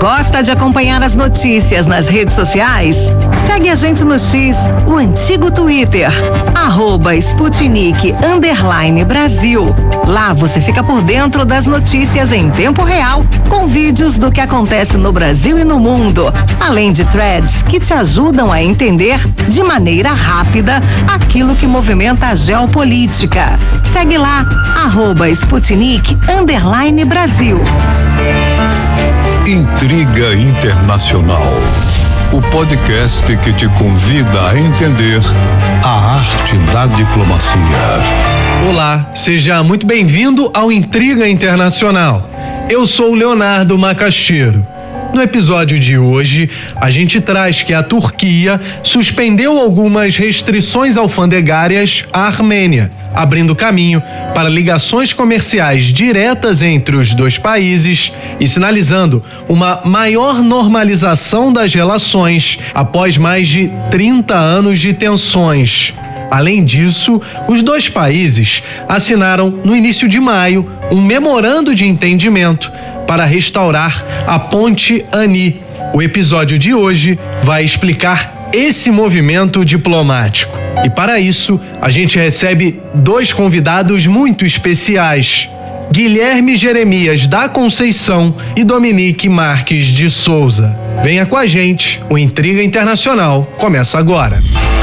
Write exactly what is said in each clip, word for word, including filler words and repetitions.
Gosta de acompanhar as notícias nas redes sociais? Segue a gente no X, o antigo Twitter, arroba Sputnik underline Brasil. Lá você fica por dentro das notícias em tempo real, com vídeos do que acontece no Brasil e no mundo, além de threads que te ajudam a entender de maneira rápida aquilo que movimenta a geopolítica. Segue lá, arroba Sputnik underline Brasil. Intriga Internacional, o podcast que te convida a entender a arte da diplomacia. Olá, seja muito bem-vindo ao Intriga Internacional. Eu sou o Leonardo Macaxeiro. No episódio de hoje, a gente traz que a Turquia suspendeu algumas restrições alfandegárias à Armênia, abrindo caminho para ligações comerciais diretas entre os dois países e sinalizando uma maior normalização das relações após mais de trinta anos de tensões. Além disso, os dois países assinaram no início de maio um memorando de entendimento para restaurar a Ponte Ani. O episódio de hoje vai explicar esse movimento diplomático. E para isso, a gente recebe dois convidados muito especiais: Guilherme Jeremias da Conceição e Dominique Marques de Souza. Venha com a gente, o Intriga Internacional começa agora.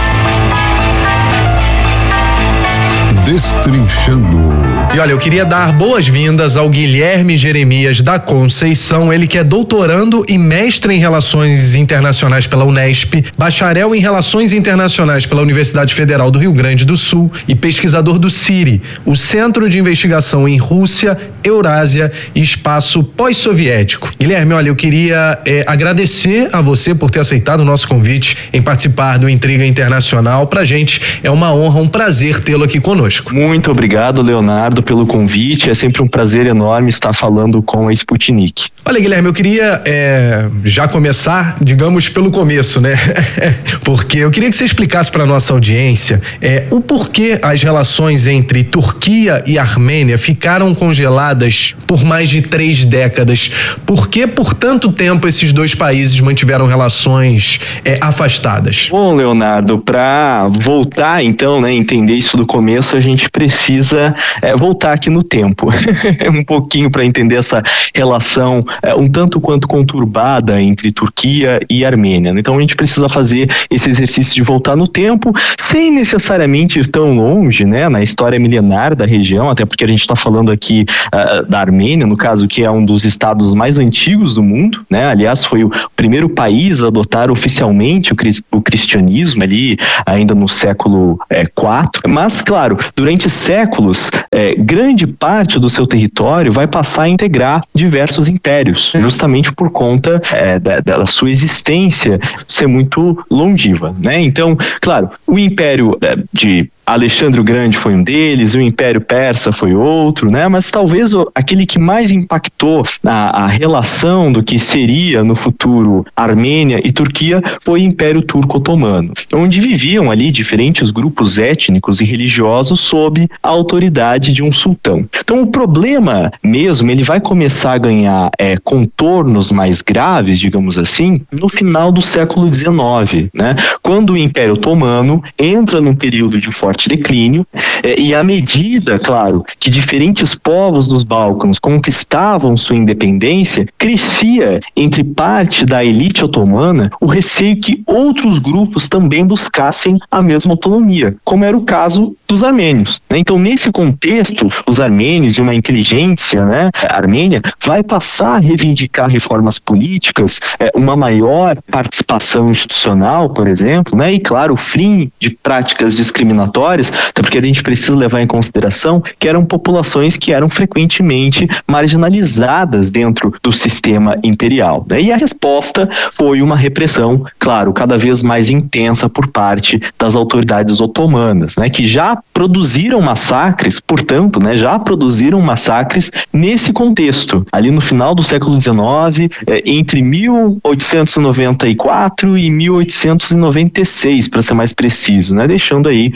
Destrinchando. E olha, eu queria dar boas-vindas ao Guilherme Jeremias da Conceição, ele que é doutorando e mestre em Relações Internacionais pela Unesp, bacharel em Relações Internacionais pela Universidade Federal do Rio Grande do Sul e pesquisador do CIRI, o Centro de Investigação em Rússia, Eurásia e Espaço Pós-Soviético. Guilherme, olha, eu queria é, agradecer a você por ter aceitado o nosso convite em participar do Intriga Internacional. Pra gente é uma honra, um prazer tê-lo aqui conosco. Muito obrigado, Leonardo, pelo convite. É sempre um prazer enorme estar falando com a Sputnik. Olha, Guilherme, eu queria é, já começar, digamos, pelo começo, né? Porque eu queria que você explicasse para a nossa audiência é, o porquê as relações entre Turquia e Armênia ficaram congeladas por mais de três décadas. Por que, por tanto tempo, esses dois países mantiveram relações é, afastadas? Bom, Leonardo, para voltar, então, né, entender isso do começo, a gente precisa é, voltar aqui no tempo. um pouquinho para entender essa relação é, um tanto quanto conturbada entre Turquia e Armênia. Então a gente precisa fazer esse exercício de voltar no tempo, sem necessariamente ir tão longe, né, na história milenar da região, até porque a gente está falando aqui uh, da Armênia, no caso, que é um dos estados mais antigos do mundo, né? Aliás, foi o primeiro país a adotar oficialmente o, cri- o cristianismo ali, ainda no século quatro. É, Mas, claro, durante séculos, é, grande parte do seu território vai passar a integrar diversos impérios, justamente por conta é, da, da sua existência ser muito longeva, né? Então, claro, o império é, de Alexandre o Grande foi um deles, o Império Persa foi outro, né? Mas talvez o, aquele que mais impactou a, a relação do que seria no futuro Armênia e Turquia foi o Império Turco-Otomano, onde viviam ali diferentes grupos étnicos e religiosos sob a autoridade de um sultão. Então o problema mesmo, ele vai começar a ganhar é, contornos mais graves, digamos assim, no final do século dezenove, né? Quando o Império Otomano entra num período de forte declínio, eh, e à medida, claro, que diferentes povos dos Balcãs conquistavam sua independência, crescia entre parte da elite otomana o receio que outros grupos também buscassem a mesma autonomia, como era o caso dos armênios, né? Então, nesse contexto, os armênios, de uma inteligência, né, armênia, vai passar a reivindicar reformas políticas, eh, uma maior participação institucional, por exemplo, né, e claro, o fim de práticas discriminatórias, até porque a gente precisa levar em consideração que eram populações que eram frequentemente marginalizadas dentro do sistema imperial, né? E a resposta foi uma repressão, claro, cada vez mais intensa por parte das autoridades otomanas, né, que já produziram massacres, portanto, né, já produziram massacres nesse contexto, ali no final do século dezenove, eh, entre mil oitocentos e noventa e quatro e mil oitocentos e noventa e seis, para ser mais preciso, né, deixando aí eh,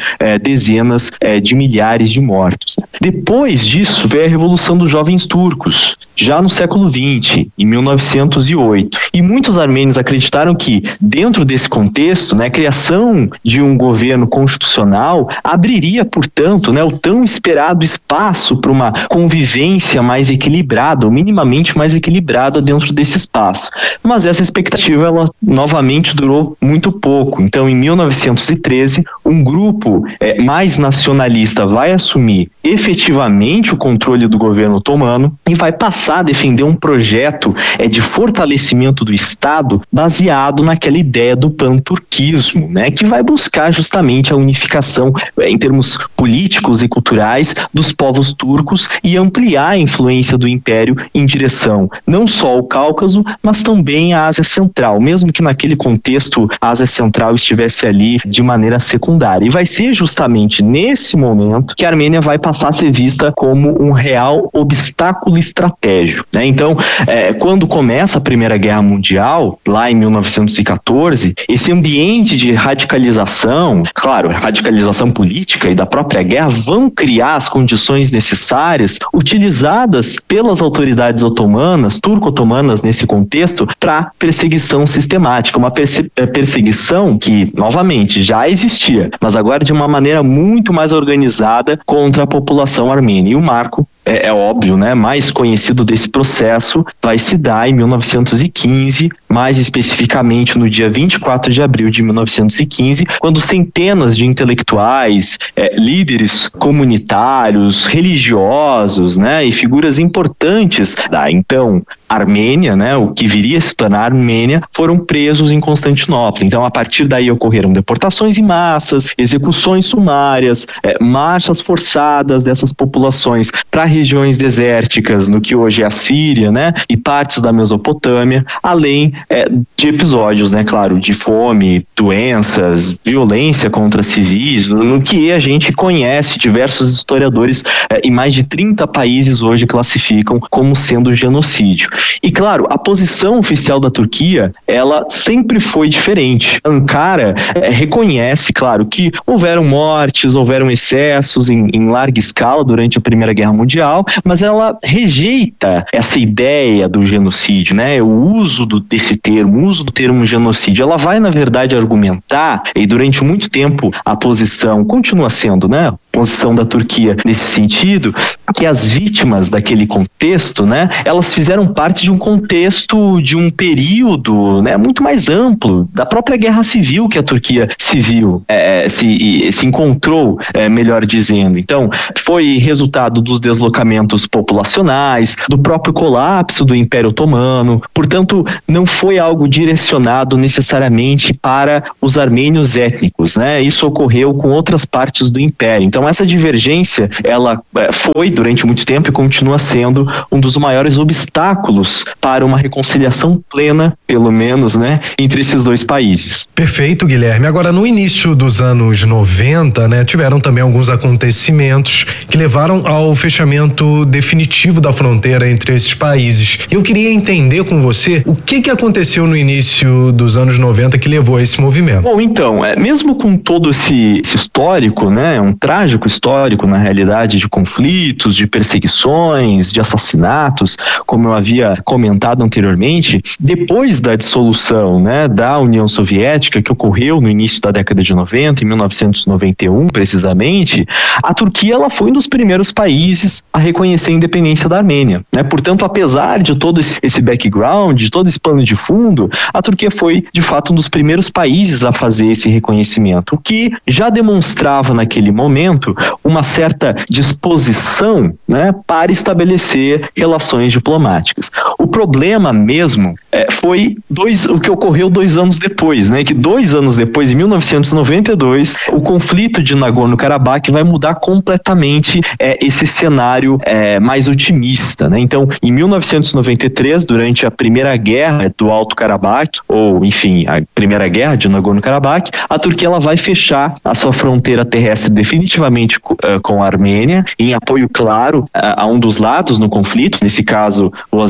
dezenas é, de milhares de mortos. Depois disso veio a Revolução dos Jovens Turcos, já no século vinte, em mil novecentos e oito. E muitos armênios acreditaram que, dentro desse contexto, né, a criação de um governo constitucional abriria, portanto, né, o tão esperado espaço para uma convivência mais equilibrada, ou minimamente mais equilibrada dentro desse espaço. Mas essa expectativa, ela novamente durou muito pouco. Então, em mil novecentos e treze, um grupo é, mais nacionalista vai assumir efetivamente o controle do governo otomano e vai passar a defender um projeto é, de fortalecimento do Estado baseado naquela ideia do panturquismo, né, que vai buscar justamente a unificação é, em termos políticos e culturais dos povos turcos e ampliar a influência do Império em direção não só ao Cáucaso, mas também à Ásia Central, mesmo que naquele contexto a Ásia Central estivesse ali de maneira secundária. E vai ser justamente nesse momento que a Armênia vai passar a ser vista como um real obstáculo estratégico, né? Então, é, quando começa a Primeira Guerra Mundial, lá em mil novecentos e catorze, esse ambiente de radicalização, claro, radicalização política e da própria guerra, vão criar as condições necessárias utilizadas pelas autoridades otomanas, turco-otomanas nesse contexto, para perseguição sistemática, uma perse- perseguição que, novamente, já existia, mas agora de uma maneira muito mais organizada contra a população armênia. E o marco É, é óbvio, né, mais conhecido desse processo vai se dar em mil novecentos e quinze, mais especificamente no dia vinte e quatro de abril de mil novecentos e quinze, quando centenas de intelectuais, é, líderes comunitários, religiosos, né, e figuras importantes da então Armênia, né, o que viria a se tornar Armênia, foram presos em Constantinopla. Então, a partir daí ocorreram deportações em massas, execuções sumárias, é, marchas forçadas dessas populações para regiões desérticas, no que hoje é a Síria, né, e partes da Mesopotâmia, além é, de episódios, né, claro, de fome, doenças, violência contra civis, no que a gente conhece, diversos historiadores é, em mais de trinta países hoje classificam como sendo genocídio. E claro, a posição oficial da Turquia, ela sempre foi diferente. Ankara é, reconhece, claro, que houveram mortes, houveram excessos em, em larga escala durante a Primeira Guerra Mundial, mas ela rejeita essa ideia do genocídio, né? O uso do, desse termo, o uso do termo genocídio. Ela vai, na verdade, argumentar, e durante muito tempo a posição continua sendo, né? Posição da Turquia nesse sentido, que as vítimas daquele contexto, né, elas fizeram parte de um contexto, de um período, né, muito mais amplo, da própria guerra civil que a Turquia se viu, é, se, se encontrou, é, melhor dizendo. Então, foi resultado dos deslocamentos populacionais, do próprio colapso do Império Otomano, portanto, não foi algo direcionado necessariamente para os armênios étnicos, né, isso ocorreu com outras partes do Império. Então, essa divergência, ela foi durante muito tempo e continua sendo um dos maiores obstáculos para uma reconciliação plena, pelo menos, né, entre esses dois países. Perfeito, Guilherme. Agora, no início dos anos noventa, né, tiveram também alguns acontecimentos que levaram ao fechamento definitivo da fronteira entre esses países. Eu queria entender com você o que que aconteceu no início dos anos noventa que levou a esse movimento. Bom, então, é, mesmo com todo esse, esse histórico, né, um trágico histórico, na realidade, de conflitos, de perseguições, de assassinatos, como eu havia comentado anteriormente, depois da dissolução, né, da União Soviética, que ocorreu no início da década de noventa, em mil novecentos e noventa e um, precisamente, a Turquia, ela foi um dos primeiros países a reconhecer a independência da Armênia, né? Portanto, apesar de todo esse, esse background, de todo esse pano de fundo, a Turquia foi, de fato, um dos primeiros países a fazer esse reconhecimento, o que já demonstrava naquele momento uma certa disposição, né, para estabelecer relações diplomáticas. O problema mesmo é, foi dois, o que ocorreu dois anos depois, né, que dois anos depois, em mil novecentos e noventa e dois, o conflito de Nagorno-Karabakh vai mudar completamente é, esse cenário é, mais otimista, né? Então, em mil novecentos e noventa e três, durante a primeira guerra do Alto Karabakh, ou enfim, a primeira guerra de Nagorno-Karabakh, a Turquia ela vai fechar a sua fronteira terrestre definitivamente com a Armênia, em apoio claro a um dos lados no conflito, nesse caso o Azerbaijão,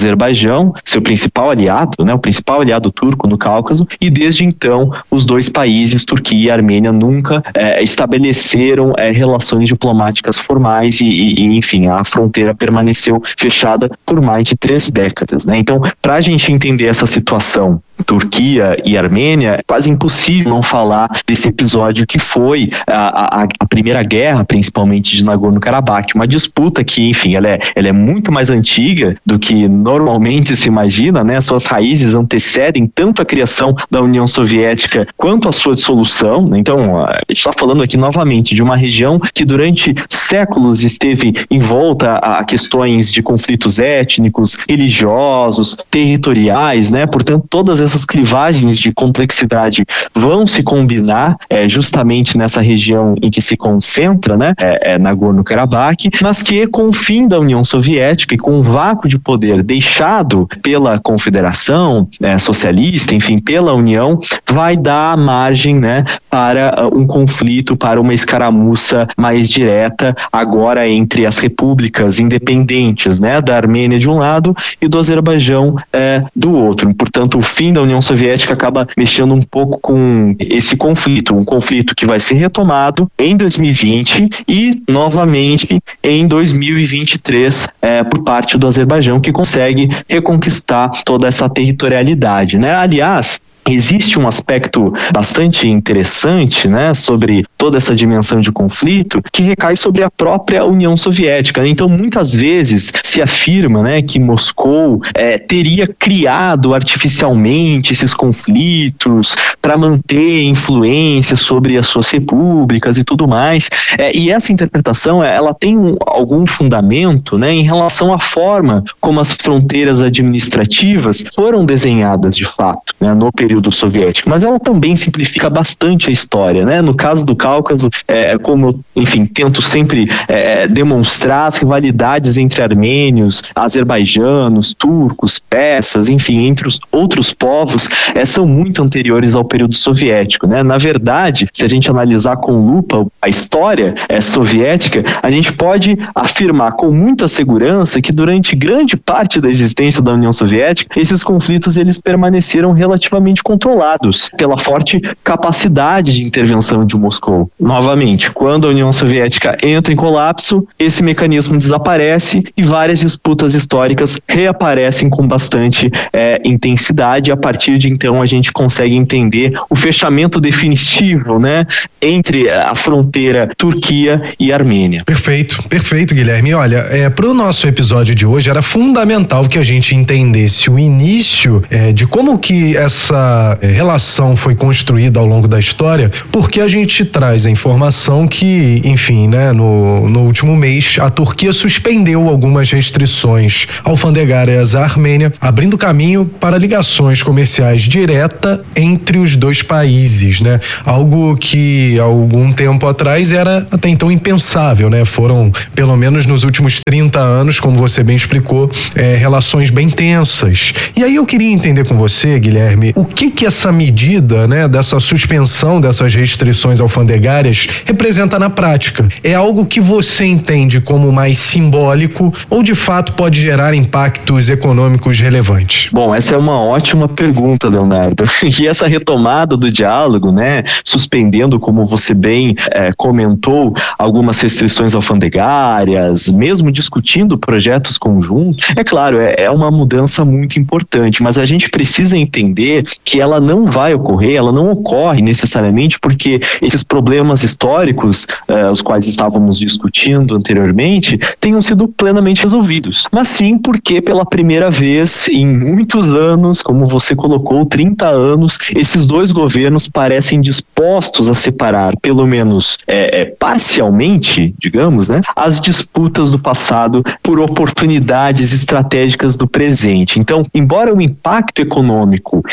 Azerbaijão, seu principal aliado, né, o principal aliado turco no Cáucaso, e desde então os dois países, Turquia e Armênia, nunca é, estabeleceram é, relações diplomáticas formais e, e, enfim, a fronteira permaneceu fechada por mais de três décadas, né? Então, para a gente entender essa situação, Turquia e Armênia, é quase impossível não falar desse episódio que foi a, a, a primeira guerra, principalmente de Nagorno-Karabakh, uma disputa que, enfim, ela é, ela é muito mais antiga do que normalmente se imagina, né? Suas raízes antecedem tanto a criação da União Soviética quanto a sua dissolução, né? Então, a gente está falando aqui novamente de uma região que durante séculos esteve envolta a questões de conflitos étnicos, religiosos, territoriais, né? Portanto, todas essas clivagens de complexidade vão se combinar é, justamente nessa região em que se concentra, né, é, é Nagorno-Karabakh, mas que com o fim da União Soviética e com o vácuo de poder deixado pela Confederação é, Socialista, enfim, pela União, vai dar margem, né, para uh, um conflito, para uma escaramuça mais direta agora entre as repúblicas independentes, né, da Armênia de um lado e do Azerbaijão é, do outro. Portanto, o fim da União Soviética acaba mexendo um pouco com esse conflito, um conflito que vai ser retomado em dois mil e vinte e novamente em dois mil e vinte e três é, por parte do Azerbaijão, que consegue reconquistar toda essa territorialidade, né? Aliás, existe um aspecto bastante interessante, né, sobre toda essa dimensão de conflito que recai sobre a própria União Soviética. Então, muitas vezes se afirma, né, que Moscou é, teria criado artificialmente esses conflitos para manter influência sobre as suas repúblicas e tudo mais. É, e essa interpretação, ela tem um, algum fundamento, né, em relação à forma como as fronteiras administrativas foram desenhadas de fato, né, no período período soviético, mas ela também simplifica bastante a história, né? No caso do Cáucaso, é, como eu, enfim, tento sempre é, demonstrar as rivalidades entre armênios, azerbaijanos, turcos, persas, enfim, entre os outros povos, é, são muito anteriores ao período soviético, né? Na verdade, se a gente analisar com lupa a história é, soviética, a gente pode afirmar com muita segurança que durante grande parte da existência da União Soviética, esses conflitos eles permaneceram relativamente controlados pela forte capacidade de intervenção de Moscou. Novamente, quando a União Soviética entra em colapso, esse mecanismo desaparece e várias disputas históricas reaparecem com bastante é, intensidade. A partir de então a gente consegue entender o fechamento definitivo, né, entre a fronteira Turquia e Armênia. Perfeito, perfeito, Guilherme. Olha, é, para o nosso episódio de hoje era fundamental que a gente entendesse o início é, de como que essa relação foi construída ao longo da história, porque a gente traz a informação que, enfim, né, no, no último mês, a Turquia suspendeu algumas restrições alfandegárias à Armênia, abrindo caminho para ligações comerciais diretas entre os dois países, né? Algo que, há algum tempo atrás, era até então impensável, né? Foram, pelo menos nos últimos trinta anos, como você bem explicou, é, relações bem tensas. E aí eu queria entender com você, Guilherme, o que que essa medida, né, dessa suspensão dessas restrições alfandegárias representa na prática? É algo que você entende como mais simbólico ou de fato pode gerar impactos econômicos relevantes? Bom, essa é uma ótima pergunta, Leonardo. E essa retomada do diálogo, né, suspendendo, como você bem é, comentou, algumas restrições alfandegárias, mesmo discutindo projetos conjuntos, é claro, é, é uma mudança muito importante, mas a gente precisa entender que ela não vai ocorrer, ela não ocorre necessariamente porque esses problemas históricos, uh, os quais estávamos discutindo anteriormente, tenham sido plenamente resolvidos. Mas sim porque pela primeira vez em muitos anos, como você colocou, trinta anos, esses dois governos parecem dispostos a separar, pelo menos é, é, parcialmente, digamos, né, as disputas do passado por oportunidades estratégicas do presente. Então, embora o impacto econômico imediato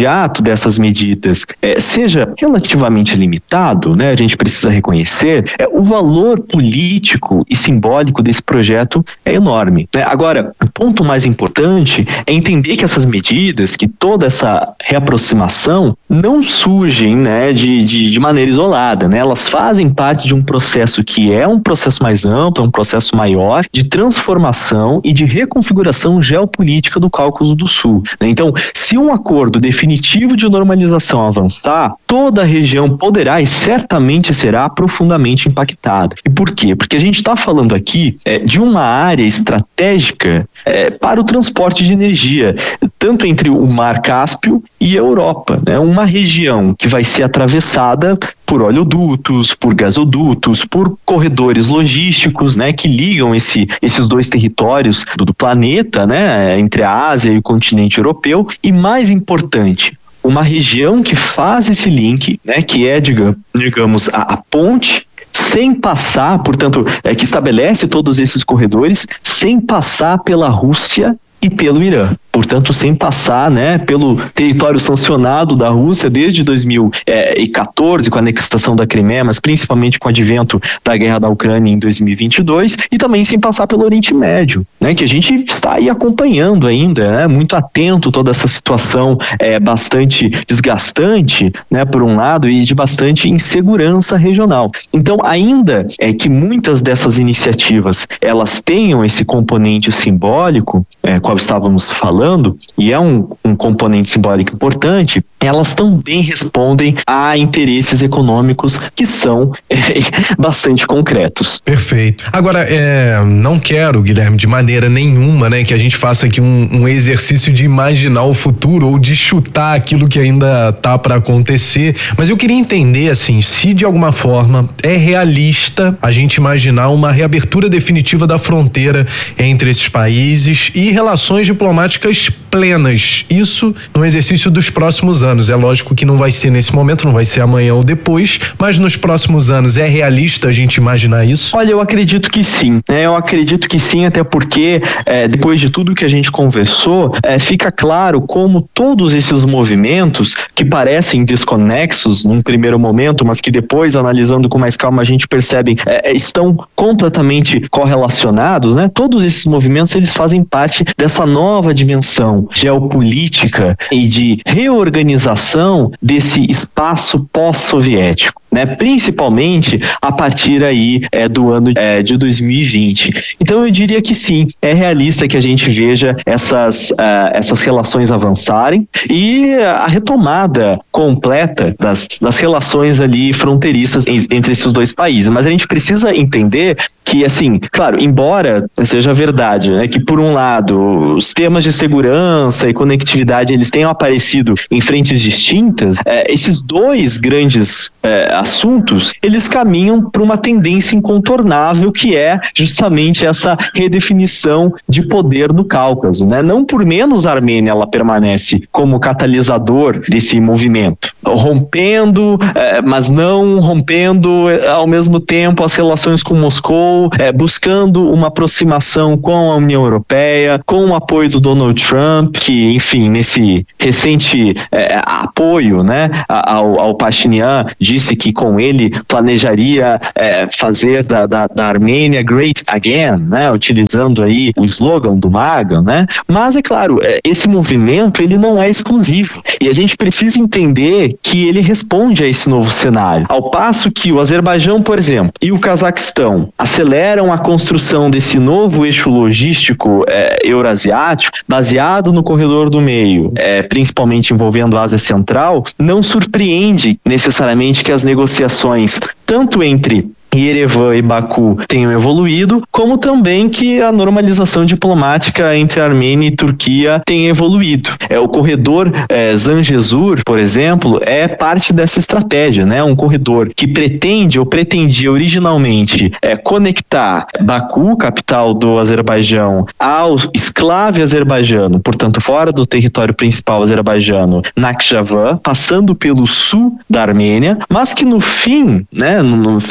imediato dessas medidas é, seja relativamente limitado, né, a gente precisa reconhecer, é, o valor político e simbólico desse projeto é enorme, né? Agora, o ponto mais importante é entender que essas medidas, que toda essa reaproximação não surgem, né, de, de, de maneira isolada, né? Elas fazem parte de um processo que é um processo mais amplo, é um processo maior de transformação e de reconfiguração geopolítica do Cáucaso do Sul, né? Então, se um acordo definitivo de normalização avançar, toda a região poderá e certamente será profundamente impactada. E por quê? Porque a gente está falando aqui é, de uma área estratégica é, para o transporte de energia, tanto entre o Mar Cáspio e a Europa, né? Uma região que vai ser atravessada por oleodutos, por gasodutos, por corredores logísticos, né, que ligam esse, esses dois territórios do, do planeta, né, entre a Ásia e o continente europeu, e mais importante, uma região que faz esse link, né, que é, digamos, digamos a, a ponte, sem passar, portanto, é, que estabelece todos esses corredores, sem passar pela Rússia e pelo Irã. Portanto, sem passar, né, pelo território sancionado da Rússia desde dois mil e quatorze, com a anexação da Crimeia, mas principalmente com o advento da guerra da Ucrânia em dois mil e vinte e dois, e também sem passar pelo Oriente Médio, né, que a gente está aí acompanhando ainda, né, muito atento toda essa situação é, bastante desgastante, né, por um lado, e de bastante insegurança regional. Então, ainda é que muitas dessas iniciativas, elas tenham esse componente simbólico, é, qual estávamos falando, e é um, um componente simbólico importante, elas também respondem a interesses econômicos que são é, bastante concretos. Perfeito. Agora, é, não quero, Guilherme, de maneira nenhuma, né, que a gente faça aqui um, um exercício de imaginar o futuro ou de chutar aquilo que ainda tá para acontecer, mas eu queria entender, assim, se de alguma forma é realista a gente imaginar uma reabertura definitiva da fronteira entre esses países e relações diplomáticas plenas, isso no exercício dos próximos anos. É lógico que não vai ser nesse momento, não vai ser amanhã ou depois, mas nos próximos anos é realista a gente imaginar isso? Olha, eu acredito que sim, né? Eu acredito que sim, até porque é, depois de tudo que a gente conversou, é, fica claro como todos esses movimentos que parecem desconexos num primeiro momento, mas que depois, analisando com mais calma, a gente percebe é, estão completamente correlacionados, né? Todos esses movimentos, eles fazem parte dessa nova dimensão geopolítica e de reorganização desse espaço pós-soviético, né? Principalmente a partir aí é, do ano é, de dois mil e vinte. Então eu diria que sim, é realista que a gente veja essas, uh, essas relações avançarem e a retomada completa das, das relações ali fronteiriças entre esses dois países. Mas a gente precisa entender que, assim, claro, embora seja verdade, né, que por um lado os temas de segurança e conectividade eles tenham aparecido em frentes distintas, é, esses dois grandes é, assuntos, eles caminham para uma tendência incontornável que é justamente essa redefinição de poder no Cáucaso, né? Não por menos a Armênia ela permanece como catalisador desse movimento, rompendo, é, mas não rompendo ao mesmo tempo as relações com Moscou, É, buscando uma aproximação com a União Europeia, com o apoio do Donald Trump, que, enfim, nesse recente é, apoio, né, ao, ao Pashinyan, disse que com ele planejaria é, fazer da, da, da Armênia great again, né, utilizando aí o slogan do MAGA, né, mas é claro, é, esse movimento ele não é exclusivo e a gente precisa entender que ele responde a esse novo cenário, ao passo que o Azerbaijão, por exemplo, e o Cazaquistão aceleram a construção desse novo eixo logístico é, eurasiático, baseado no corredor do meio, é, principalmente envolvendo a Ásia Central, não surpreende necessariamente que as negociações, tanto entre Yerevan e Baku tenham evoluído, como também que a normalização diplomática entre Armênia e Turquia tenha evoluído. É, o corredor é, Zangezur, por exemplo, é parte dessa estratégia, né? Um corredor que pretende ou pretendia originalmente é, conectar Baku, capital do Azerbaijão, ao esclave azerbaijano, portanto fora do território principal azerbaijano, Nakhchivan, passando pelo sul da Armênia, mas que no fim, né, no, no final das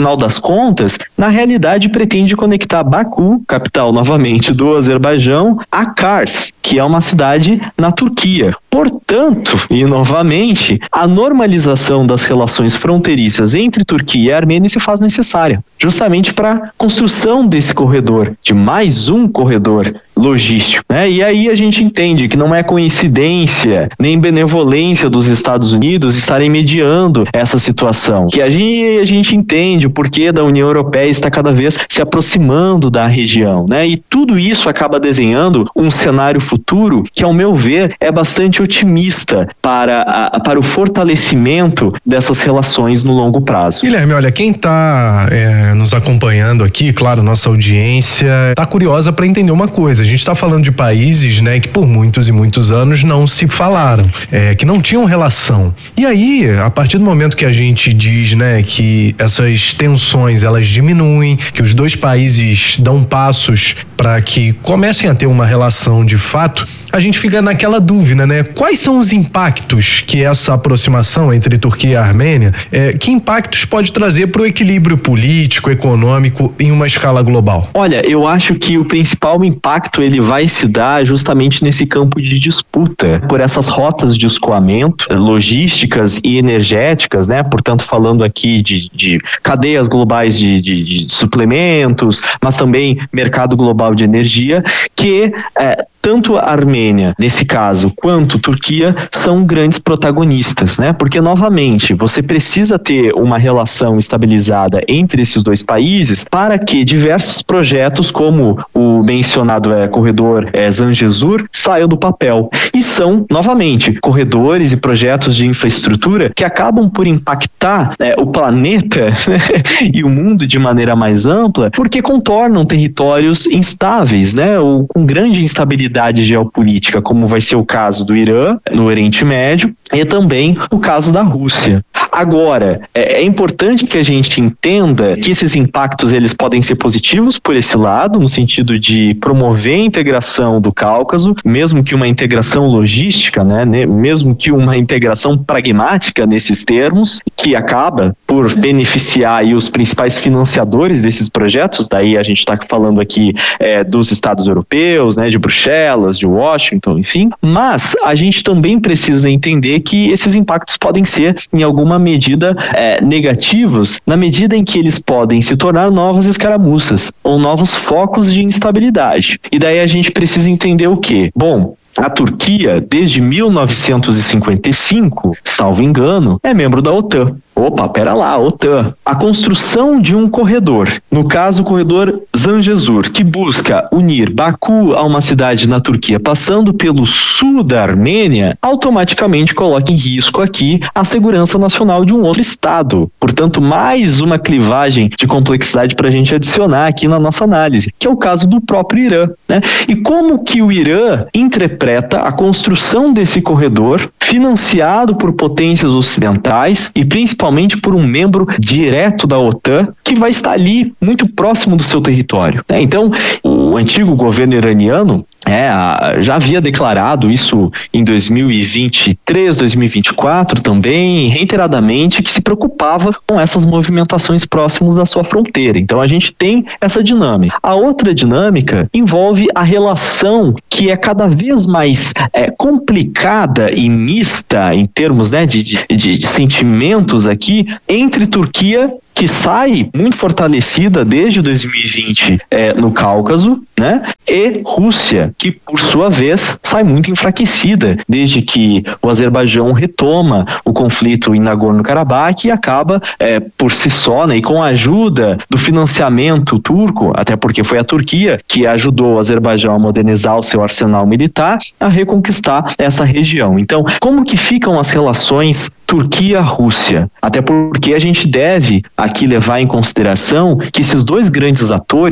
contas, na realidade pretende conectar Baku, capital novamente do Azerbaijão, a Kars, que é uma cidade na Turquia. Portanto, e novamente, a normalização das relações fronteiriças entre Turquia e Armênia se faz necessária, justamente para a construção desse corredor, de mais um corredor logístico, né? E aí a gente entende que não é coincidência nem benevolência dos Estados Unidos estarem mediando essa situação, que a gente, a gente entende o porquê da União Europeia está cada vez se aproximando da região, né? E tudo isso acaba desenhando um cenário futuro que, ao meu ver, é bastante otimista para, a, para o fortalecimento dessas relações no longo prazo. Guilherme, olha, quem está é, nos acompanhando aqui, claro, nossa audiência está curiosa para entender uma coisa. A gente está falando de países, né, que por muitos e muitos anos não se falaram, é, que não tinham relação. E aí, a partir do momento que a gente diz, né, que essas tensões elas diminuem, que os dois países dão passos para que comecem a ter uma relação de fato, a gente fica naquela dúvida, né? Quais são os impactos que essa aproximação entre Turquia e Armênia, é, que impactos pode trazer para o equilíbrio político, econômico em uma escala global? Olha, eu acho que o principal impacto ele vai se dar justamente nesse campo de disputa por essas rotas de escoamento logísticas e energéticas, né? Portanto, falando aqui de, de cadeias globais de, de, de suplementos, mas também mercado global de energia, que é, tanto a Armênia, nesse caso, quanto Turquia são grandes protagonistas, né? Porque, novamente, você precisa ter uma relação estabilizada entre esses dois países para que diversos projetos, como o mencionado é, corredor é, Zangezur, saiam do papel. E são, novamente, corredores e projetos de infraestrutura que acabam por impactar é, o planeta e o mundo de maneira mais ampla, porque contornam territórios instáveis, né? Ou com grande instabilidade geopolítica, como vai ser o caso do Irã, no Oriente Médio, e também o caso da Rússia. Agora, é, é importante que a gente entenda que esses impactos eles podem ser positivos por esse lado, no sentido de promover a integração do Cáucaso, mesmo que uma integração logística, né, mesmo que uma integração pragmática nesses termos, que acaba por beneficiar aí os principais financiadores desses projetos. Daí a gente está falando aqui é, dos Estados europeus, né, de Bruxelas, de Washington, enfim. Mas a gente também precisa entender que esses impactos podem ser, em alguma medida, é, negativos, na medida em que eles podem se tornar novas escaramuças ou novos focos de instabilidade. E daí a gente precisa entender o quê? Bom, a Turquia, desde mil novecentos e cinquenta e cinco, salvo engano, é membro da OTAN. Opa, pera lá, OTAN. A construção de um corredor, no caso o corredor Zangezur, que busca unir Baku a uma cidade na Turquia, passando pelo sul da Armênia, automaticamente coloca em risco aqui a segurança nacional de um outro estado. Portanto, mais uma clivagem de complexidade para a gente adicionar aqui na nossa análise, que é o caso do próprio Irã, né? E como que o Irã interpreta a construção desse corredor, financiado por potências ocidentais e principalmente por um membro direto da OTAN, que vai estar ali muito próximo do seu território, né? Então, o antigo governo iraniano É, já havia declarado isso em dois mil e vinte e três, dois mil e vinte e quatro também, reiteradamente, que se preocupava com essas movimentações próximas da sua fronteira. Então a gente tem essa dinâmica. A outra dinâmica envolve a relação que é cada vez mais é, complicada e mista em termos, né, de, de, de sentimentos aqui entre Turquia, que sai muito fortalecida desde dois mil e vinte é, no Cáucaso, né? E Rússia, que por sua vez sai muito enfraquecida desde que o Azerbaijão retoma o conflito em Nagorno-Karabakh e acaba é, por si só, né, e com a ajuda do financiamento turco, até porque foi a Turquia que ajudou o Azerbaijão a modernizar o seu arsenal militar, a reconquistar essa região. Então, como que ficam as relações Turquia-Rússia? Até porque a gente deve aqui levar em consideração que esses dois grandes atores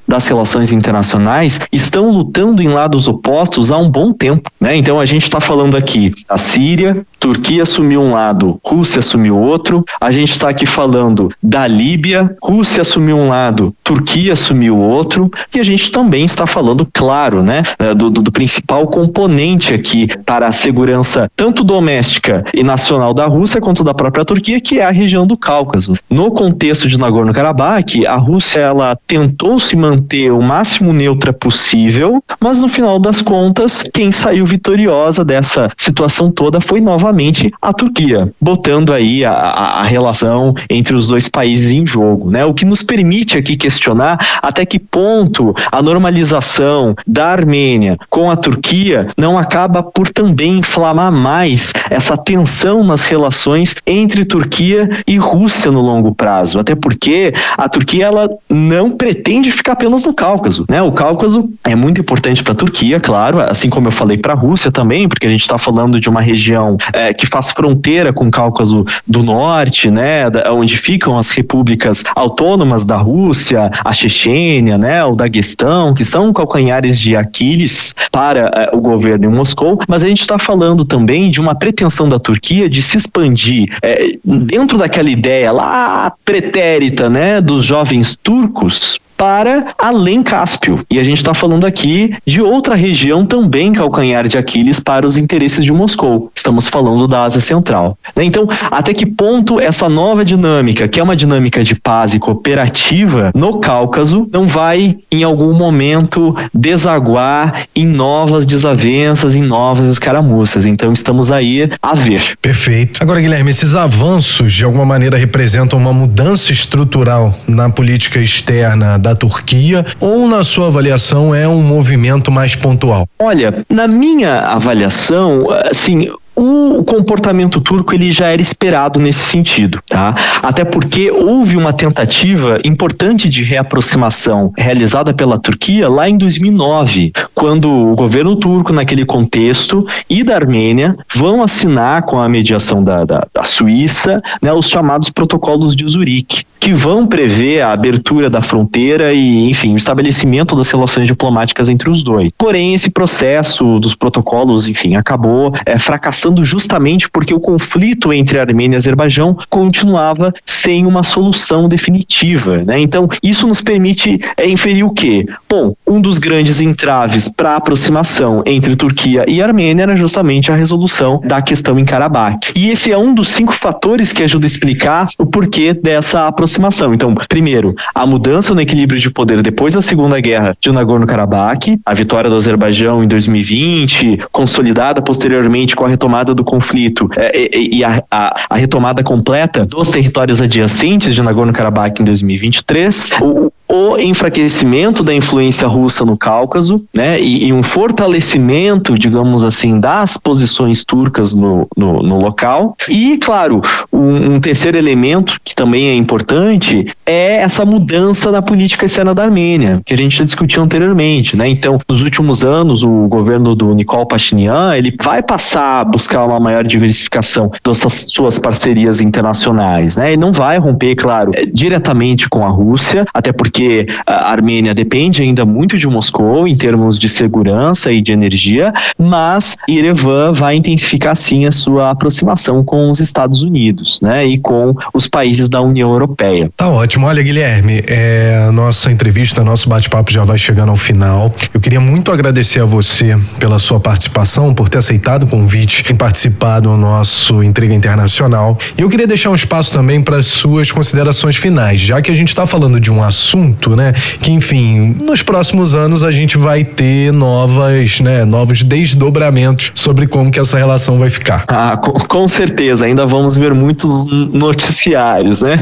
das relações internacionais estão lutando em lados opostos há um bom tempo, né? Então a gente está falando aqui da Síria, Turquia assumiu um lado, Rússia assumiu outro. A gente está aqui falando da Líbia, Rússia assumiu um lado, Turquia assumiu outro. E a gente também está falando, claro, né, do, do, do principal componente aqui para a segurança tanto doméstica e nacional da Rússia quanto da própria Turquia, que é a região do Cáucaso. No contexto de Nagorno-Karabakh, a Rússia ela tentou se manter o máximo neutra possível, mas no final das contas, quem saiu vitoriosa dessa situação toda foi novamente a Turquia, botando aí a, a, a relação entre os dois países em jogo, né? O que nos permite aqui questionar até que ponto a normalização da Armênia com a Turquia não acaba por também inflamar mais essa tensão nas relações entre Turquia e Rússia no longo prazo, até porque a Turquia ela não pretende ficar apenas no Cáucaso, né? O Cáucaso é muito importante para a Turquia, claro, assim como eu falei para a Rússia também, porque a gente está falando de uma região É, que faz fronteira com o Cáucaso do Norte, né, da, onde ficam as repúblicas autônomas da Rússia, a Chechênia, né, o Daguestão, que são calcanhares de Aquiles para é, o governo em Moscou, mas a gente está falando também de uma pretensão da Turquia de se expandir é, dentro daquela ideia lá pretérita, né, dos jovens turcos, para além Cáspio. E a gente está falando aqui de outra região também calcanhar de Aquiles para os interesses de Moscou. Estamos falando da Ásia Central. Então, até que ponto essa nova dinâmica, que é uma dinâmica de paz e cooperativa no Cáucaso, não vai, em algum momento, desaguar em novas desavenças, em novas escaramuças? Então, estamos aí a ver. Perfeito. Agora, Guilherme, esses avanços, de alguma maneira, representam uma mudança estrutural na política externa da da Turquia, ou na sua avaliação é um movimento mais pontual? Olha, na minha avaliação, assim, o comportamento turco ele já era esperado nesse sentido, tá? Até porque houve uma tentativa importante de reaproximação realizada pela Turquia lá em dois mil e nove, quando o governo turco, naquele contexto, e da Armênia vão assinar com a mediação da, da, da Suíça, né, os chamados protocolos de Zurique, que vão prever a abertura da fronteira e, enfim, o estabelecimento das relações diplomáticas entre os dois. Porém, esse processo dos protocolos, enfim, acabou é, fracassando justamente porque o conflito entre Armênia e Azerbaijão continuava sem uma solução definitiva, né? Então, isso nos permite é, inferir o quê? Bom, um dos grandes entraves para a aproximação entre Turquia e Armênia era justamente a resolução da questão em Karabakh. E esse é um dos cinco fatores que ajuda a explicar o porquê dessa aproximação. Então, primeiro, a mudança no equilíbrio de poder depois da Segunda Guerra de Nagorno-Karabakh, a vitória do Azerbaijão em dois mil e vinte, consolidada posteriormente com a retomada do conflito é, e, e a, a, a retomada completa dos territórios adjacentes de Nagorno-Karabakh em dois mil e vinte e três, o, o enfraquecimento da influência russa no Cáucaso, né, e, e um fortalecimento, digamos assim, das posições turcas no, no, no local. E, claro, um, um terceiro elemento que também é importante é essa mudança na política externa da Armênia, que a gente já discutiu anteriormente, né? Então, nos últimos anos, o governo do Nikol Pashinyan, ele vai passar a buscar uma maior diversificação das suas parcerias internacionais, né? E não vai romper, claro, diretamente com a Rússia, até porque a Armênia depende ainda muito de Moscou em termos de segurança e de energia, mas Yerevan vai intensificar sim a sua aproximação com os Estados Unidos, né? E com os países da União Europeia. Tá ótimo. Olha, Guilherme, é, a nossa entrevista, nosso bate-papo já vai chegando ao final. Eu queria muito agradecer a você pela sua participação, por ter aceitado o convite em participar do nosso Intriga Internacional. E eu queria deixar um espaço também para as suas considerações finais, já que a gente está falando de um assunto, né, que, enfim, nos próximos anos a gente vai ter novas, né, novos desdobramentos sobre como que essa relação vai ficar. Ah, com, com certeza, ainda vamos ver muitos noticiários, né?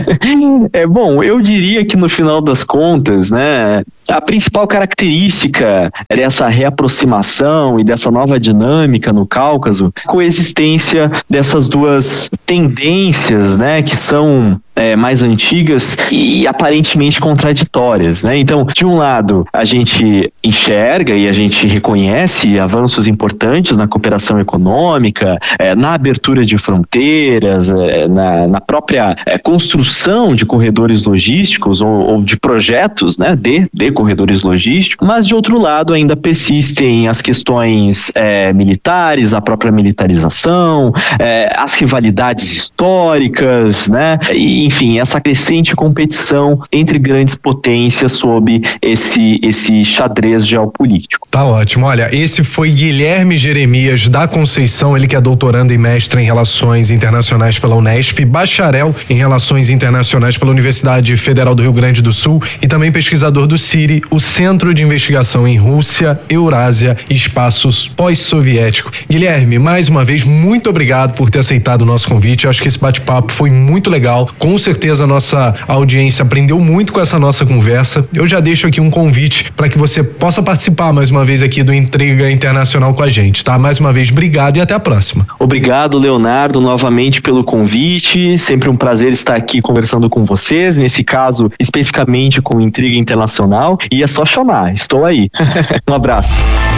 É bom, eu diria que no final das contas, né, a principal característica dessa reaproximação e dessa nova dinâmica no Cáucaso, a coexistência dessas duas tendências, né, que são é, mais antigas e aparentemente contraditórias, né? Então, de um lado, a gente enxerga e a gente reconhece avanços importantes na cooperação econômica, é, na abertura de fronteiras, é, na, na própria é, construção de corredores logísticos ou, ou de projetos, né, de, de corredores logísticos, mas de outro lado ainda persistem as questões é, militares, a própria militarização, é, as rivalidades históricas, né, e, enfim, essa crescente competição entre grandes potências sob esse, esse xadrez geopolítico. Tá ótimo. Olha, esse foi Guilherme Jeremias da Conceição, ele que é doutorando e mestre em Relações Internacionais pela Unesp, bacharel em Relações Internacionais pela Universidade Federal do Rio Grande do Sul e também pesquisador do C I R I, o Centro de Investigação em Rússia, Eurásia e Espaços Pós-Soviético. Guilherme, mais uma vez, muito obrigado por ter aceitado o nosso convite. Eu acho que esse bate-papo foi muito legal. Com certeza a nossa audiência aprendeu muito com essa nossa conversa. Eu já deixo aqui um convite para que você possa participar mais uma vez aqui do Intriga Internacional com a gente, tá? Mais uma vez, obrigado e até a próxima. Obrigado, Leonardo, novamente pelo convite. Sempre um prazer estar aqui conversando com vocês, nesse caso, especificamente com o Intriga Internacional. E é só chamar, estou aí. Um abraço.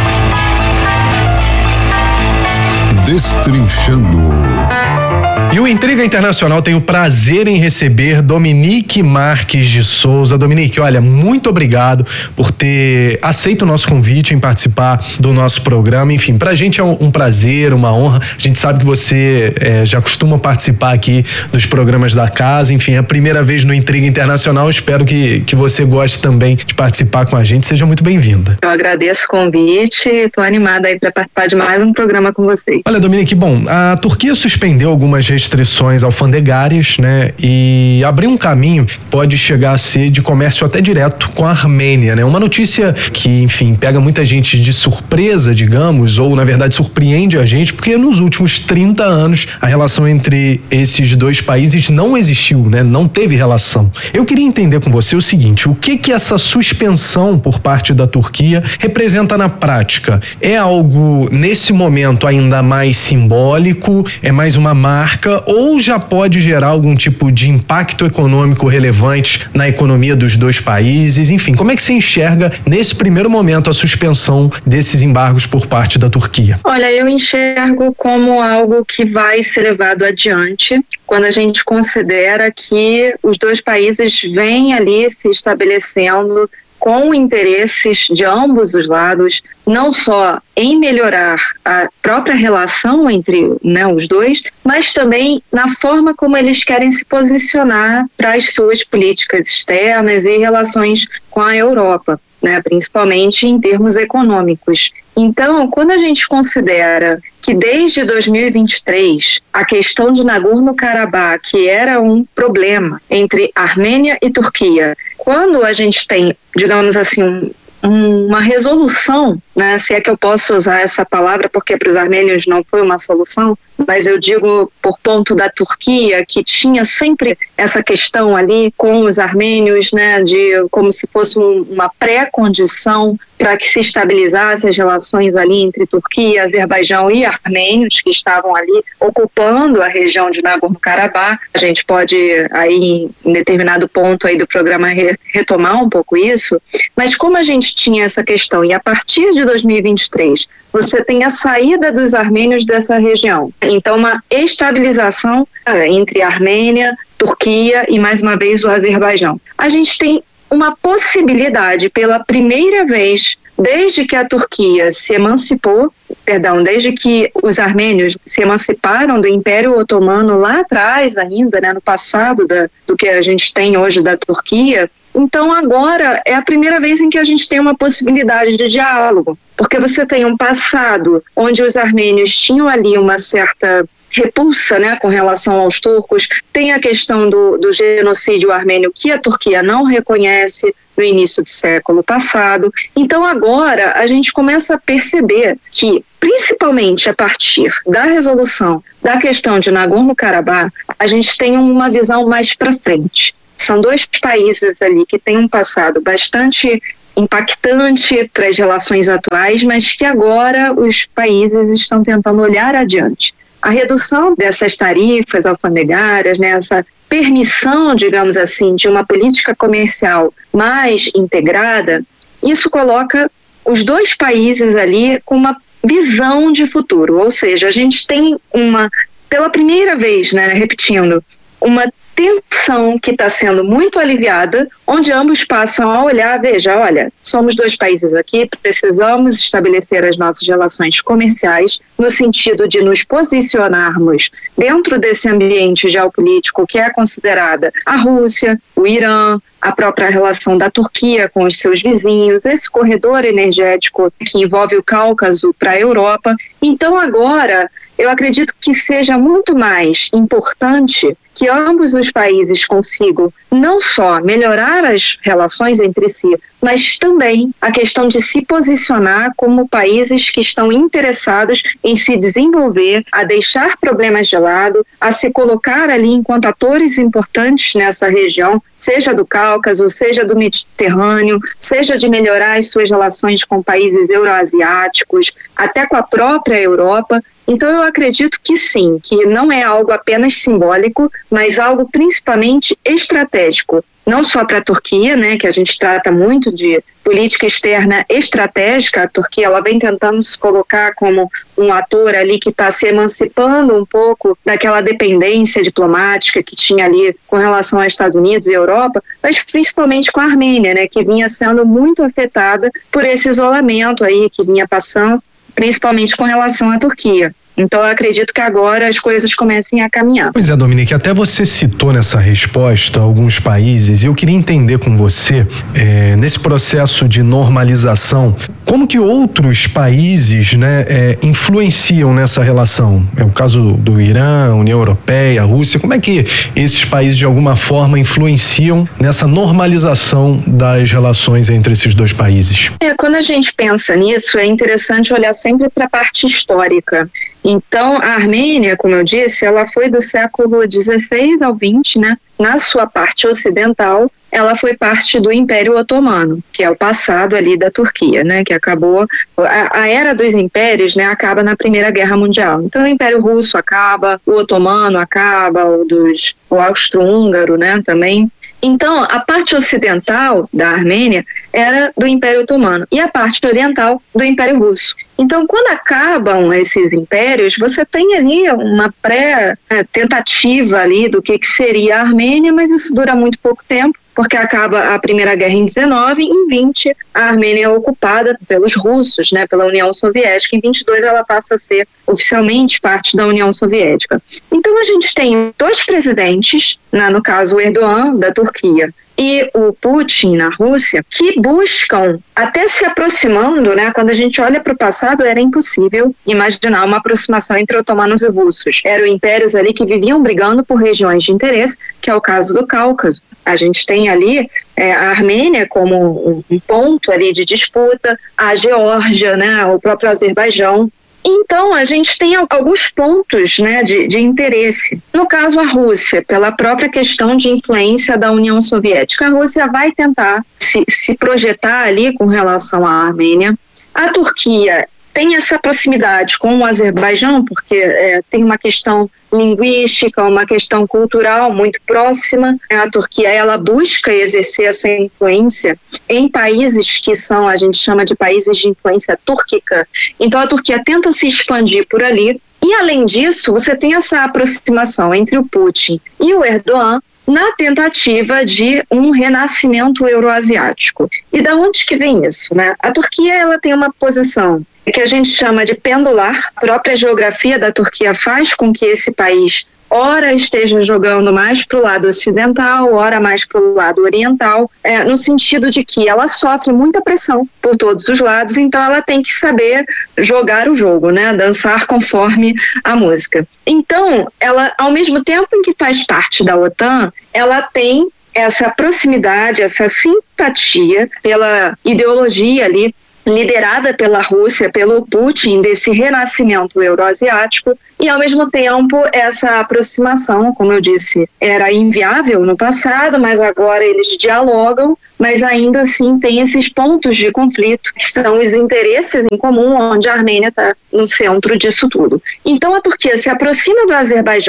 Destrinchando. E o Intriga Internacional tem o prazer em receber Dominique Marques de Souza. Dominique, olha, muito obrigado por ter aceito o nosso convite em participar do nosso programa. Enfim, pra gente é um, um prazer, uma honra. A gente sabe que você é, já costuma participar aqui dos programas da casa. Enfim, é a primeira vez no Intriga Internacional. Espero que, que você goste também de participar com a gente. Seja muito bem-vinda. Eu agradeço o convite. Estou animada aí para participar de mais um programa com vocês. Olha, Dominique, bom, a Turquia suspendeu algumas restrições alfandegárias, né, e abriu um caminho que pode chegar a ser de comércio até direto com a Armênia, né? Uma notícia que, enfim, pega muita gente de surpresa, digamos, ou na verdade surpreende a gente, porque nos últimos trinta anos a relação entre esses dois países não existiu, né? Não teve relação. Eu queria entender com você o seguinte: o que que essa suspensão por parte da Turquia representa na prática? É algo nesse momento ainda mais simbólico? É mais uma marca? Ou já pode gerar algum tipo de impacto econômico relevante na economia dos dois países? Enfim, como é que você enxerga nesse primeiro momento a suspensão desses embargos por parte da Turquia? Olha, eu enxergo como algo que vai ser levado adiante quando a gente considera que os dois países vêm ali se estabelecendo com interesses de ambos os lados, não só em melhorar a própria relação entre, né, os dois, mas também na forma como eles querem se posicionar para as suas políticas externas e relações com a Europa, né, principalmente em termos econômicos. Então, quando a gente considera que desde dois mil e vinte e três a questão de Nagorno-Karabakh, que era um problema entre Armênia e Turquia, quando a gente tem, digamos assim, um, uma resolução, né, se é que eu posso usar essa palavra, porque para os armênios não foi uma solução, mas eu digo por ponto da Turquia, que tinha sempre essa questão ali com os armênios, né, de como se fosse um, uma pré-condição para que se estabilizassem as relações ali entre Turquia, Azerbaijão e armênios que estavam ali ocupando a região de Nagorno-Karabakh. A gente pode aí em determinado ponto aí do programa re- retomar um pouco isso, mas como a gente tinha essa questão e a partir de dois mil e vinte e três você tem a saída dos armênios dessa região, então uma estabilização entre a Armênia, Turquia e mais uma vez o Azerbaijão. A gente tem uma possibilidade pela primeira vez desde que a Turquia se emancipou, perdão, desde que os armênios se emanciparam do Império Otomano lá atrás ainda, né, no passado da, do que a gente tem hoje da Turquia. Então agora é a primeira vez em que a gente tem uma possibilidade de diálogo, porque você tem um passado onde os armênios tinham ali uma certa repulsa, né, com relação aos turcos, tem a questão do, do genocídio armênio que a Turquia não reconhece no início do século passado. Então agora a gente começa a perceber que, principalmente a partir da resolução da questão de Nagorno-Karabakh, a gente tem uma visão mais para frente. São dois países ali que têm um passado bastante impactante para as relações atuais, mas que agora os países estão tentando olhar adiante. A redução dessas tarifas alfandegárias, né, essa permissão, digamos assim, de uma política comercial mais integrada, isso coloca os dois países ali com uma visão de futuro, ou seja, a gente tem uma, pela primeira vez, né, repetindo, uma tensão que está sendo muito aliviada, onde ambos passam a olhar, veja, olha, somos dois países aqui, precisamos estabelecer as nossas relações comerciais no sentido de nos posicionarmos dentro desse ambiente geopolítico que é considerada a Rússia, o Irã, a própria relação da Turquia com os seus vizinhos, esse corredor energético que envolve o Cáucaso para a Europa. Então agora, eu acredito que seja muito mais importante que ambos os países consigam não só melhorar as relações entre si, mas também a questão de se posicionar como países que estão interessados em se desenvolver, a deixar problemas de lado, a se colocar ali enquanto atores importantes nessa região, seja do Cáucaso, seja do Mediterrâneo, seja de melhorar as suas relações com países euroasiáticos, até com a própria Europa. Então eu acredito que sim, que não é algo apenas simbólico, mas algo principalmente estratégico, não só para a Turquia, né, que a gente trata muito de política externa estratégica. A Turquia ela vem tentando se colocar como um ator ali que está se emancipando um pouco daquela dependência diplomática que tinha ali com relação aos Estados Unidos e Europa, mas principalmente com a Armênia, né, que vinha sendo muito afetada por esse isolamento aí que vinha passando, principalmente com relação à Turquia. Então, eu acredito que agora as coisas comecem a caminhar. Pois é, Dominique, até você citou nessa resposta alguns países, e eu queria entender com você, é, nesse processo de normalização, como que outros países, né, é, influenciam nessa relação? É o caso do Irã, União Europeia, a Rússia, como é que esses países, de alguma forma, influenciam nessa normalização das relações entre esses dois países? É, quando a gente pensa nisso, é interessante olhar sempre para a parte histórica. Então, a Armênia, como eu disse, ela foi do século dezesseis ao vinte, né? Na sua parte ocidental, ela foi parte do Império Otomano, que é o passado ali da Turquia, né? Que acabou, a, a era dos impérios, né? Acaba na Primeira Guerra Mundial. Então, o Império Russo acaba, o Otomano acaba, o, dos, o Austro-Húngaro, né? Também. Então, a parte ocidental da Armênia era do Império Otomano e a parte oriental do Império Russo. Então, quando acabam esses impérios, você tem ali uma pré-tentativa ali do que, que seria a Armênia, mas isso dura muito pouco tempo, porque acaba a Primeira Guerra em dezenove, e em vinte a Armênia é ocupada pelos russos, né, pela União Soviética. Em vinte e dois ela passa a ser oficialmente parte da União Soviética. Então a gente tem dois presidentes, né, no caso o Erdogan, da Turquia, e o Putin, na Rússia, que buscam, até se aproximando, né? Quando a gente olha para o passado, era impossível imaginar uma aproximação entre otomanos e russos. Eram impérios ali que viviam brigando por regiões de interesse, que é o caso do Cáucaso. A gente tem ali é, a Armênia como um ponto ali de disputa, a Geórgia, né? O próprio Azerbaijão. Então, a gente tem alguns pontos, né, de, de interesse. No caso, a Rússia, pela própria questão de influência da União Soviética, a Rússia vai tentar se, se projetar ali com relação à Armênia. A Turquia tem essa proximidade com o Azerbaijão, porque é, tem uma questão linguística, uma questão cultural muito próxima. A Turquia, ela busca exercer essa influência em países que são, a gente chama de países de influência túrquica. Então a Turquia tenta se expandir por ali. E além disso, você tem essa aproximação entre o Putin e o Erdogan na tentativa de um renascimento euroasiático. E da onde que vem isso, né? A Turquia, ela tem uma posição que a gente chama de pendular. A própria geografia da Turquia faz com que esse país ora esteja jogando mais para o lado ocidental, ora mais para o lado oriental, é, no sentido de que ela sofre muita pressão por todos os lados, então ela tem que saber jogar o jogo, né? Dançar conforme a música. Então, ela, ao mesmo tempo em que faz parte da OTAN, ela tem essa proximidade, essa simpatia pela ideologia ali, liderada pela Rússia, pelo Putin, desse renascimento euroasiático, e ao mesmo tempo essa aproximação, como eu disse, era inviável no passado, mas agora eles dialogam, mas ainda assim tem esses pontos de conflito, que são os interesses em comum, onde a Armênia está no centro disso tudo. Então a Turquia se aproxima do Azerbaijão,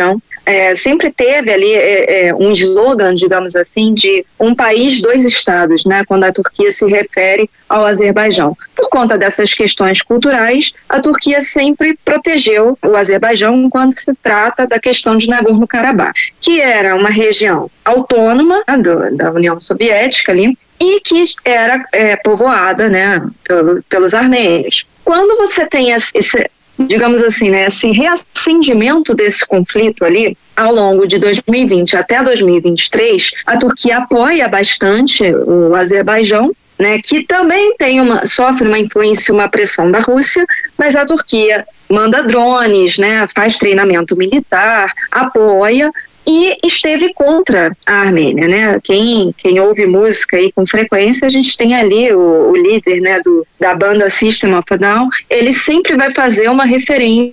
é, sempre teve ali é, é, um slogan, digamos assim, de um país, dois estados, né, quando a Turquia se refere ao Azerbaijão. Por conta dessas questões culturais, a Turquia sempre protegeu o Azerbaijão quando se trata da questão de Nagorno-Karabakh, que era uma região autônoma, né, do, da União Soviética ali, e que era é, povoada, né, pelo, pelos armênios. Quando você tem esse, digamos assim, né, esse reacendimento desse conflito ali, ao longo de dois mil e vinte até dois mil e vinte e três, a Turquia apoia bastante o Azerbaijão, né, que também tem uma, sofre uma influência, uma pressão da Rússia, mas a Turquia manda drones, né, faz treinamento militar, apoia, e esteve contra a Armênia, né? Quem, quem ouve música aí com frequência, a gente tem ali o, o líder, né, do, da banda System of a Down, ele sempre vai fazer uma referência,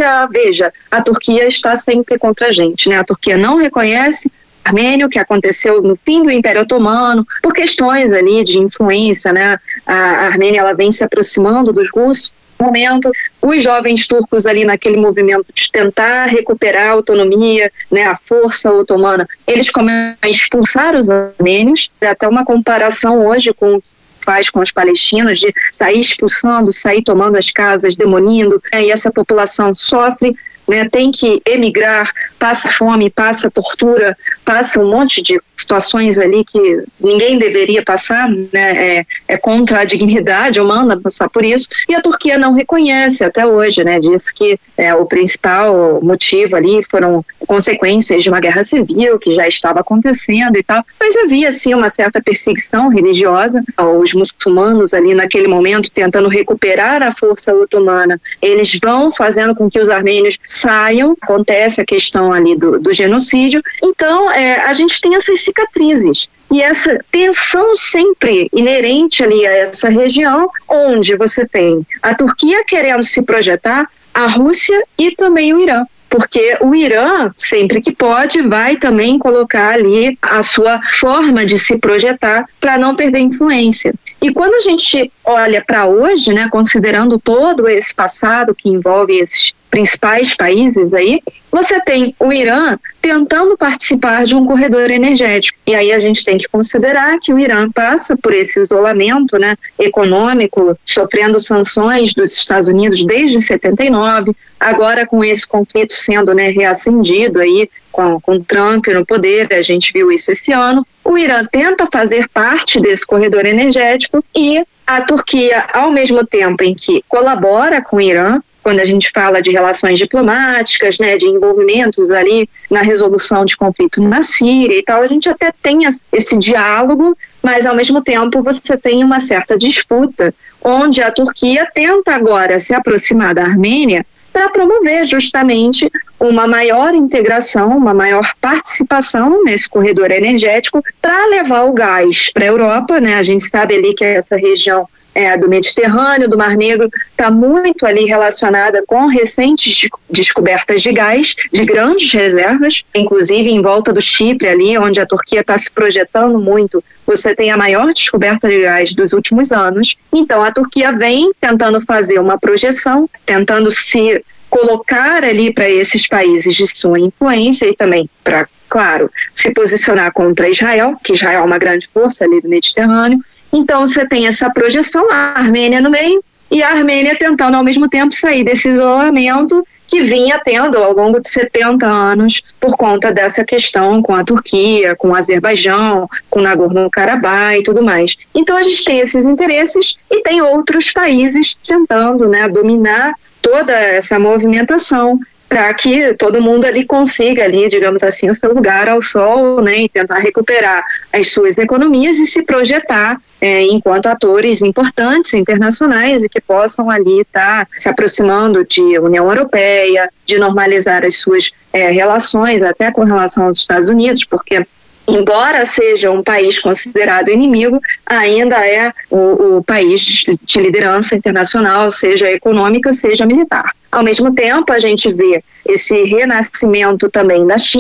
veja, a Turquia está sempre contra a gente, né? A Turquia não reconhece Armênio, que aconteceu no fim do Império Otomano, por questões ali de influência, né? A Armênia, ela vem se aproximando dos russos. Momento, os jovens turcos ali naquele movimento de tentar recuperar a autonomia, né, a força otomana, eles começam a expulsar os armênios, até uma comparação hoje com o que faz com os palestinos, de sair expulsando, sair tomando as casas, demolindo, né, e essa população sofre, né, tem que emigrar, passa fome, passa tortura, passa um monte de situações ali que ninguém deveria passar, né, é, é contra a dignidade humana passar por isso, e a Turquia não reconhece até hoje, né, diz que é, o principal motivo ali foram consequências de uma guerra civil que já estava acontecendo e tal, mas havia sim uma certa perseguição religiosa, os muçulmanos ali naquele momento tentando recuperar a força otomana, eles vão fazendo com que os armênios saiam, acontece a questão ali do, do genocídio, então é, a gente tem essas cicatrizes e essa tensão sempre inerente ali a essa região, onde você tem a Turquia querendo se projetar, a Rússia e também o Irã. Porque o Irã, sempre que pode, vai também colocar ali a sua forma de se projetar para não perder influência. E quando a gente olha para hoje, né, considerando todo esse passado que envolve esses principais países aí, você tem o Irã tentando participar de um corredor energético. E aí a gente tem que considerar que o Irã passa por esse isolamento, né, econômico, sofrendo sanções dos Estados Unidos desde setenta e nove, agora com esse conflito sendo, né, reacendido aí com, com Trump no poder, a gente viu isso esse ano. O Irã tenta fazer parte desse corredor energético e a Turquia, ao mesmo tempo em que colabora com o Irã, quando a gente fala de relações diplomáticas, né, de envolvimentos ali na resolução de conflito na Síria e tal, a gente até tem esse diálogo, mas ao mesmo tempo você tem uma certa disputa, onde a Turquia tenta agora se aproximar da Armênia para promover justamente uma maior integração, uma maior participação nesse corredor energético para levar o gás para a Europa, né? A gente sabe ali que essa região é, do Mediterrâneo, do Mar Negro, está muito ali relacionada com recentes descobertas de gás, de grandes reservas, inclusive em volta do Chipre ali, onde a Turquia está se projetando muito, você tem a maior descoberta de gás dos últimos anos. Então a Turquia vem tentando fazer uma projeção, tentando se colocar ali para esses países de sua influência e também para, claro, se posicionar contra Israel, que Israel é uma grande força ali do Mediterrâneo. Então você tem essa projeção, a Armênia no meio, e a Armênia tentando ao mesmo tempo sair desse isolamento que vinha tendo ao longo de setenta anos por conta dessa questão com a Turquia, com o Azerbaijão, com Nagorno-Karabakh e tudo mais. Então a gente tem esses interesses e tem outros países tentando, né, dominar toda essa movimentação para que todo mundo ali consiga ali, digamos assim, o seu lugar ao sol, né, e tentar recuperar as suas economias e se projetar é, enquanto atores importantes internacionais e que possam ali estar tá se aproximando de União Europeia, de normalizar as suas é, relações até com relação aos Estados Unidos, porque embora seja um país considerado inimigo, ainda é o, o país de liderança internacional, seja econômica, seja militar. Ao mesmo tempo, a gente vê esse renascimento também da China,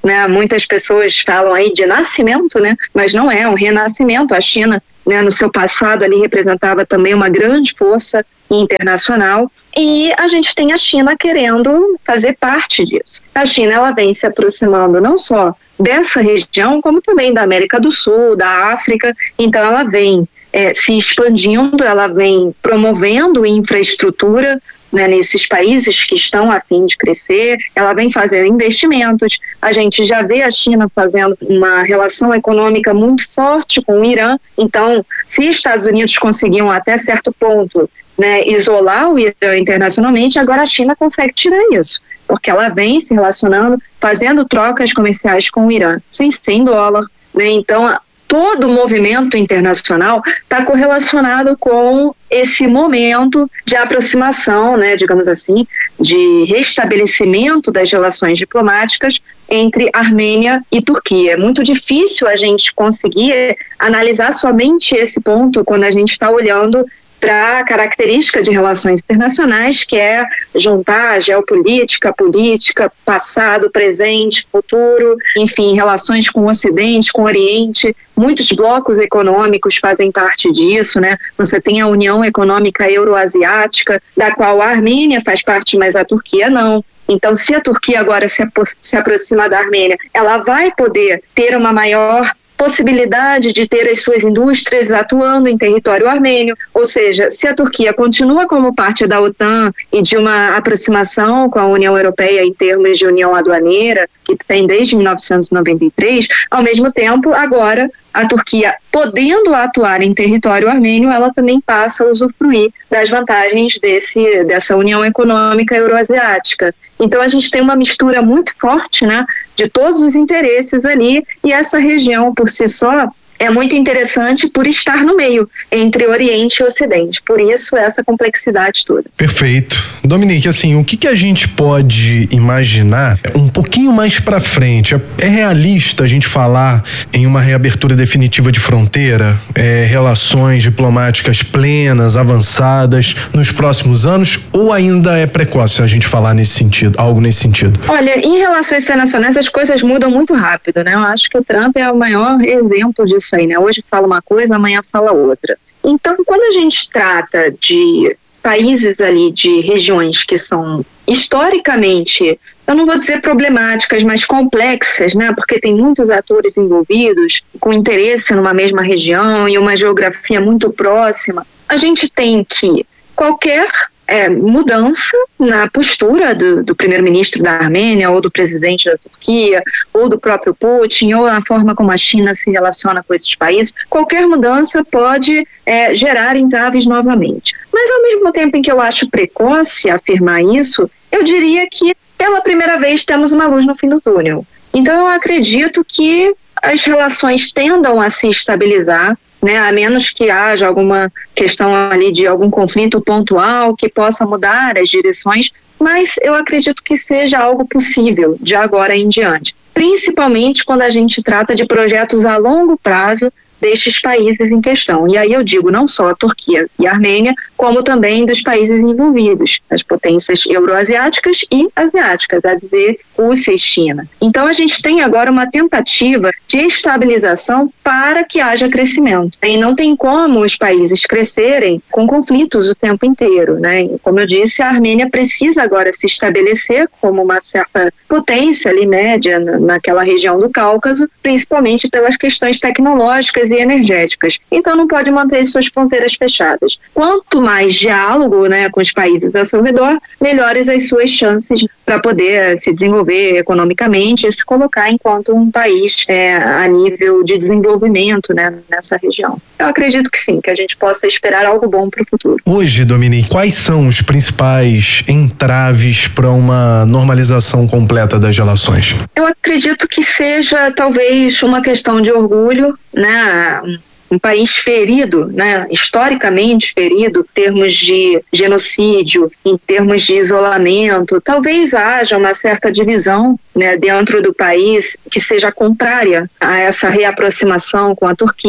né? Muitas pessoas falam aí de nascimento, né? Mas não é um renascimento. A China, né, no seu passado ali representava também uma grande força internacional, e a gente tem a China querendo fazer parte disso. A China, ela vem se aproximando não só dessa região, como também da América do Sul, da África. Então ela vem é, se expandindo, ela vem promovendo infraestrutura, né, nesses países que estão a fim de crescer, ela vem fazendo investimentos. A gente já vê a China fazendo uma relação econômica muito forte com o Irã. Então, se Estados Unidos conseguiam até certo ponto, né, isolar o Irã internacionalmente, agora a China consegue tirar isso, porque ela vem se relacionando, fazendo trocas comerciais com o Irã, sem, sem dólar, né? Então, todo o movimento internacional está correlacionado com esse momento de aproximação, né, digamos assim, de restabelecimento das relações diplomáticas entre Armênia e Turquia. É muito difícil a gente conseguir analisar somente esse ponto quando a gente está olhando para a característica de relações internacionais, que é juntar geopolítica, política, passado, presente, futuro, enfim, relações com o Ocidente, com o Oriente. Muitos blocos econômicos fazem parte disso, né? Você tem a União Econômica Euroasiática, da qual a Armênia faz parte, mas a Turquia não. Então, se a Turquia agora se, apro- se aproxima da Armênia, ela vai poder ter uma maior possibilidade de ter as suas indústrias atuando em território armênio, ou seja, se a Turquia continua como parte da OTAN e de uma aproximação com a União Europeia em termos de união aduaneira, que tem desde mil novecentos e noventa e três, ao mesmo tempo, agora, a Turquia, podendo atuar em território armênio, ela também passa a usufruir das vantagens desse, dessa União Econômica Euroasiática. Então, a gente tem uma mistura muito forte, né, de todos os interesses ali, e essa região, por si só, é muito interessante por estar no meio, entre Oriente e Ocidente. Por isso, essa complexidade toda. Perfeito. Dominique, assim, o que, que a gente pode imaginar um pouquinho mais para frente? É realista a gente falar em uma reabertura definitiva de fronteira, é, relações diplomáticas plenas, avançadas nos próximos anos, ou ainda é precoce a gente falar nesse sentido, algo nesse sentido? Olha, em relações internacionais as coisas mudam muito rápido, né? Eu acho que o Trump é o maior exemplo disso aí, né? Hoje fala uma coisa, amanhã fala outra. Então, quando a gente trata de países ali, de regiões que são historicamente, eu não vou dizer problemáticas, mas complexas, né? Porque tem muitos atores envolvidos com interesse numa mesma região e uma geografia muito próxima, a gente tem que qualquer É, mudança na postura do, do primeiro-ministro da Armênia, ou do presidente da Turquia, ou do próprio Putin, ou na forma como a China se relaciona com esses países, qualquer mudança pode é, gerar entraves novamente. Mas ao mesmo tempo em que eu acho precoce afirmar isso, eu diria que pela primeira vez temos uma luz no fim do túnel. Então eu acredito que as relações tendam a se estabilizar, né, a menos que haja alguma questão ali de algum conflito pontual que possa mudar as direções, mas eu acredito que seja algo possível de agora em diante, principalmente quando a gente trata de projetos a longo prazo destes países em questão. E aí eu digo não só a Turquia e a Armênia, como também dos países envolvidos, as potências euroasiáticas e asiáticas, a dizer Rússia e China. Então a gente tem agora uma tentativa de estabilização para que haja crescimento. E não tem como os países crescerem com conflitos o tempo inteiro, né? Como eu disse, a Armênia precisa agora se estabelecer como uma certa potência ali média naquela região do Cáucaso, principalmente pelas questões tecnológicas e energéticas. Então não pode manter suas fronteiras fechadas. Quanto mais diálogo, né, com os países ao seu redor, melhores as suas chances para poder se desenvolver economicamente e se colocar enquanto um país é, a nível de desenvolvimento, né, nessa região. Eu acredito que sim, que a gente possa esperar algo bom para o futuro. Hoje, Dominique, quais são os principais entraves para uma normalização completa das relações? Eu acredito que seja talvez uma questão de orgulho, né? Um país ferido, né, historicamente ferido, em termos de genocídio, em termos de isolamento. Talvez haja uma certa divisão, né, dentro do país que seja contrária a essa reaproximação com a Turquia.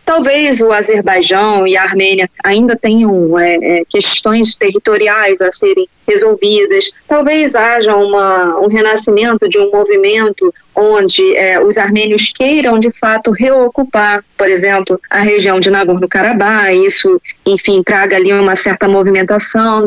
Talvez o Azerbaijão e a Armênia ainda tenham é, é, questões territoriais a serem resolvidas. Talvez haja uma, um renascimento de um movimento onde é, os armênios queiram, de fato, reocupar, por exemplo, a região de Nagorno-Karabakh. Isso, enfim, traga ali uma certa movimentação